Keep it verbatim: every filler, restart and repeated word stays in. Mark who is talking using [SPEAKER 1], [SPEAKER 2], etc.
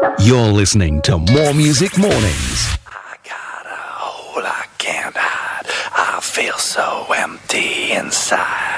[SPEAKER 1] You're listening to More Music Mornings.
[SPEAKER 2] I got a hole I can't hide. I feel so empty inside.